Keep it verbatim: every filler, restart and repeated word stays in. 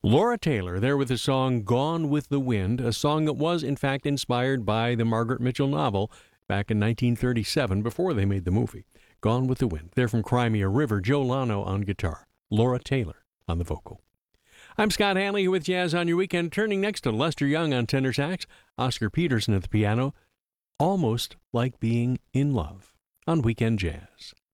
Laura Taylor there with the song Gone with the Wind, a song that was, in fact, inspired by the Margaret Mitchell novel back in nineteen thirty-seven before they made the movie. Gone with the Wind. They're from Crimea River. Joe Lano on guitar. Laura Taylor on the vocal. I'm Scott Hanley here with Jazz on Your Weekend, turning next to Lester Young on tenor sax, Oscar Peterson at the piano. Almost Like Being in Love on Weekend Jazz.